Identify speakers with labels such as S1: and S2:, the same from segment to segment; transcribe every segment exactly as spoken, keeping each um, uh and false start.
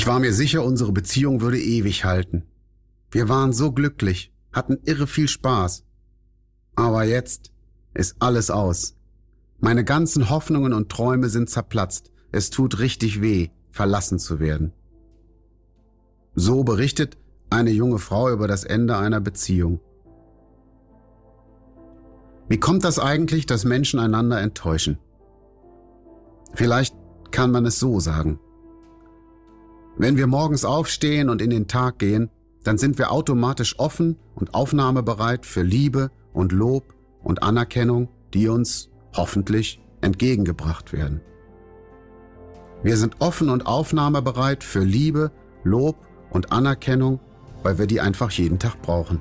S1: Ich war mir sicher, unsere Beziehung würde ewig halten. Wir waren so glücklich, hatten irre viel Spaß. Aber jetzt ist alles aus. Meine ganzen Hoffnungen und Träume sind zerplatzt. Es tut richtig weh, verlassen zu werden. So berichtet eine junge Frau über das Ende einer Beziehung. Wie kommt das eigentlich, dass Menschen einander enttäuschen? Vielleicht kann man es so sagen. Wenn wir morgens aufstehen und in den Tag gehen, dann sind wir automatisch offen und aufnahmebereit für Liebe und Lob und Anerkennung, die uns hoffentlich entgegengebracht werden. Wir sind offen und aufnahmebereit für Liebe, Lob und Anerkennung, weil wir die einfach jeden Tag brauchen.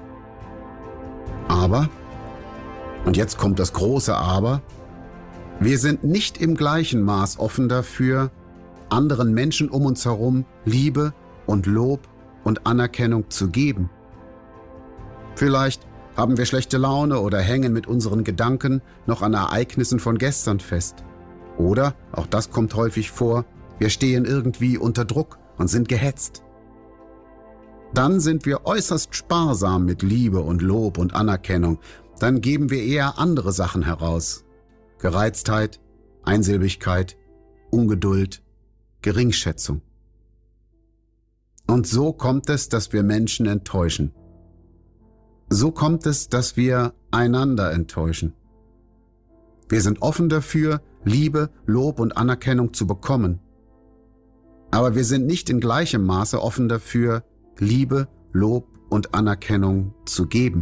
S1: Aber, und jetzt kommt das große Aber, wir sind nicht im gleichen Maß offen dafür, anderen Menschen um uns herum Liebe und Lob und Anerkennung zu geben. Vielleicht haben wir schlechte Laune oder hängen mit unseren Gedanken noch an Ereignissen von gestern fest. Oder, auch das kommt häufig vor, wir stehen irgendwie unter Druck und sind gehetzt. Dann sind wir äußerst sparsam mit Liebe und Lob und Anerkennung. Dann geben wir eher andere Sachen heraus. Gereiztheit, Einsilbigkeit, Ungeduld, Geringschätzung. Und so kommt es, dass wir Menschen enttäuschen. So kommt es, dass wir einander enttäuschen. Wir sind offen dafür, Liebe, Lob und Anerkennung zu bekommen. Aber wir sind nicht in gleichem Maße offen dafür, Liebe, Lob und Anerkennung zu geben.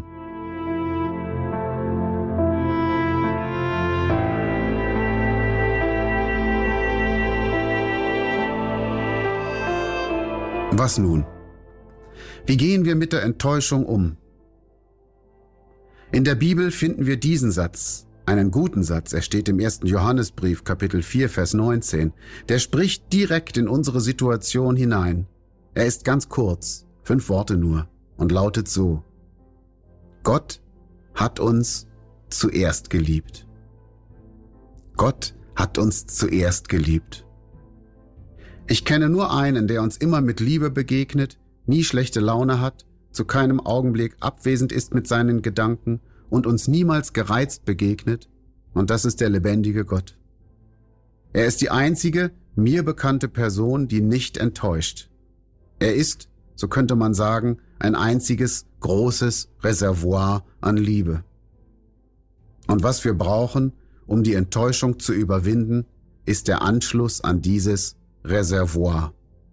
S1: Was nun? Wie gehen wir mit der Enttäuschung um? In der Bibel finden wir diesen Satz, einen guten Satz, er steht im ersten Johannesbrief, Kapitel vier, Vers neunzehn. Der spricht direkt in unsere Situation hinein. Er ist ganz kurz, fünf Worte nur, und lautet so: Gott hat uns zuerst geliebt. Gott hat uns zuerst geliebt. Ich kenne nur einen, der uns immer mit Liebe begegnet, nie schlechte Laune hat, zu keinem Augenblick abwesend ist mit seinen Gedanken und uns niemals gereizt begegnet, und das ist der lebendige Gott. Er ist die einzige, mir bekannte Person, die nicht enttäuscht. Er ist, so könnte man sagen, ein einziges, großes Reservoir an Liebe. Und was wir brauchen, um die Enttäuschung zu überwinden, ist der Anschluss an dieses Reservoir.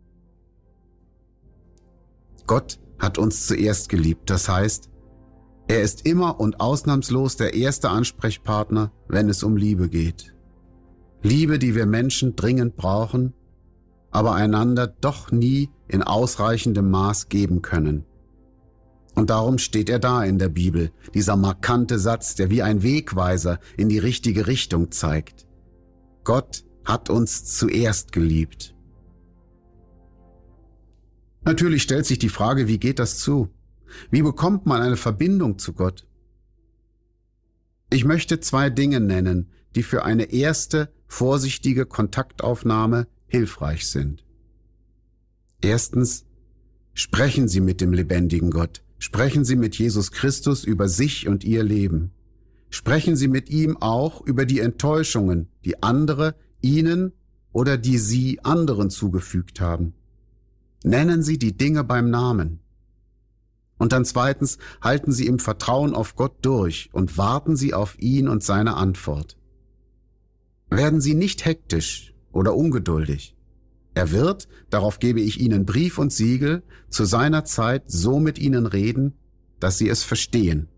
S1: Gott hat uns zuerst geliebt, das heißt, er ist immer und ausnahmslos der erste Ansprechpartner, wenn es um Liebe geht. Liebe, die wir Menschen dringend brauchen, aber einander doch nie in ausreichendem Maß geben können. Und darum steht er da in der Bibel, dieser markante Satz, der wie ein Wegweiser in die richtige Richtung zeigt. Gott hat uns zuerst geliebt. Natürlich stellt sich die Frage, wie geht das zu? Wie bekommt man eine Verbindung zu Gott? Ich möchte zwei Dinge nennen, die für eine erste, vorsichtige Kontaktaufnahme hilfreich sind. Erstens, sprechen Sie mit dem lebendigen Gott. Sprechen Sie mit Jesus Christus über sich und Ihr Leben. Sprechen Sie mit ihm auch über die Enttäuschungen, die andere Ihnen oder die Sie anderen zugefügt haben. Nennen Sie die Dinge beim Namen. Und dann zweitens, halten Sie im Vertrauen auf Gott durch und warten Sie auf ihn und seine Antwort. Werden Sie nicht hektisch oder ungeduldig. Er wird, darauf gebe ich Ihnen Brief und Siegel, zu seiner Zeit so mit Ihnen reden, dass Sie es verstehen.